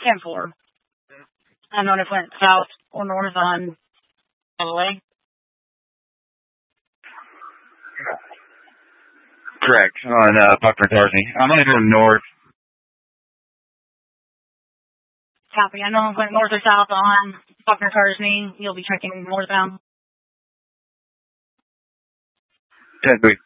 10-4. I don't know if it went south or north on LA. Correct, on Buckner Tarsney. I'm going to go north. Copy. I know if it went north or south on Buckner Tarsney. You'll be checking northbound. 10-3.